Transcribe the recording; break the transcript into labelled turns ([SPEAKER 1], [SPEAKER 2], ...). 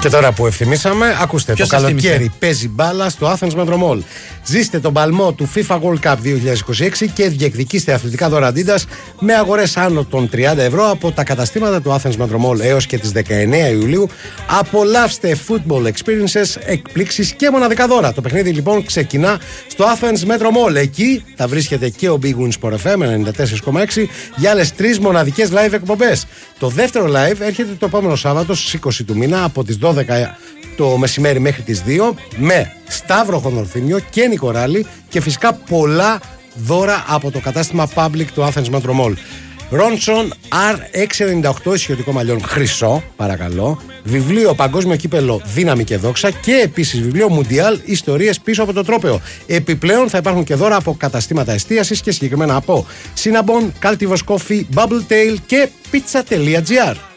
[SPEAKER 1] Και τώρα που ευθυμίσαμε, ακούστε, ποιος το καλοκαίρι παίζει μπάλα στο Athens Metro Mall. Ζήστε τον παλμό του FIFA World Cup 2026 και διεκδικήστε αθλητικά δώρα Adidas με αγορές άνω των 30 ευρώ από τα καταστήματα του Athens Metro Mall έως και τις 19 Ιουλίου. Απολαύστε football experiences, εκπλήξεις και μοναδικά δώρα. Το παιχνίδι λοιπόν ξεκινά στο Athens Metro Mall. Εκεί θα βρίσκεται και ο Big Win Sport FM 94,6 για άλλες 3 μοναδικές live εκπομπές. Το δεύτερο live έρχεται το επόμενο Σάββατο στις 20 του μήνα από τις 12 το μεσημέρι μέχρι τις 2 με Σταύρο Χονορθήμιο και Νικοράλη και φυσικά πολλά δώρα από το κατάστημα Public του Athens Metro Mall. Ronson R698 ισιωτικό μαλλιόν χρυσό, παρακαλώ. Βιβλίο Παγκόσμιο Κύπελο Δύναμη και Δόξα και επίσης βιβλίο Μουντιάλ Ιστορίες πίσω από το τρόπαιο. Επιπλέον θα υπάρχουν και δώρα από καταστήματα εστίασης και συγκεκριμένα από Cinnabon, Cultivos Coffee, Bubble Tail και Pizza.gr.